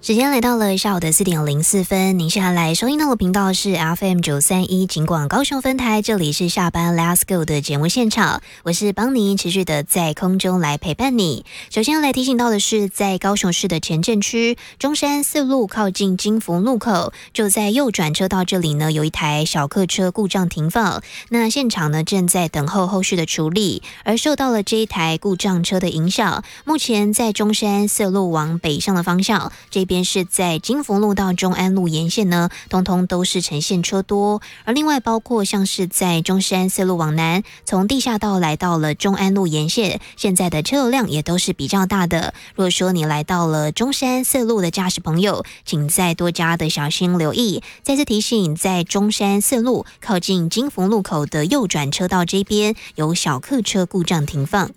时间来到了下午的4:04，您现在来收听到的频道是 FM931 警广高雄分台，这里是下班 Let's Go 的节目现场，我是邦尼，持续的在空中来陪伴你。首先来提醒到的是，在高雄市的前镇区中山4路靠近金福路口，就在右转车道这里呢，有一台小客车故障停放，那现场呢正在等候后续的处理，而受到了这一台故障车的影响，目前在中山4路往北上的方向，这边是在金福路到中安路沿线呢，通通都是呈现车多。而另外包括像是在中山4路往南，从地下道来到了中安路沿线，现在的车流量也都是比较大的。如果说你来到了中山4路的驾驶朋友，请再多加的小心留意。再次提醒，在中山4路靠近金福路口的右转车道这边有小客车故障停放。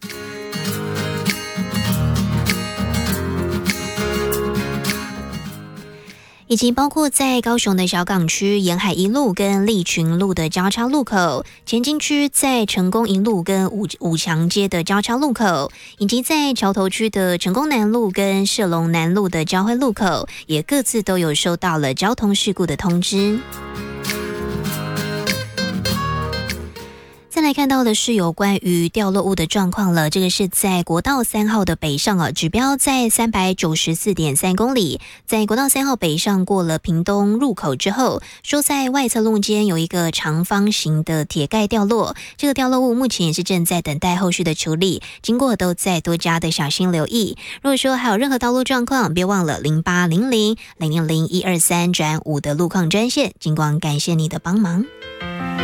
以及包括在高雄的小港区沿海一路跟利群路的交叉路口，前进区在成功一路跟五强街的交叉路口，以及在桥头区的成功南路跟社龙南路的交汇路口，也各自都有收到了交通事故的通知。再来看到的是有关于掉落物的状况了，这个是在国道3号的北上指标在 394.3 公里，在国道3号北上过了屏东入口之后，说在外侧路间有一个长方形的铁盖掉落，这个掉落物目前也是正在等待后续的处理，经过都再多加的小心留意。如果说还有任何道路状况，别忘了0800-000-123-5的路况专线，尽管感谢你的帮忙。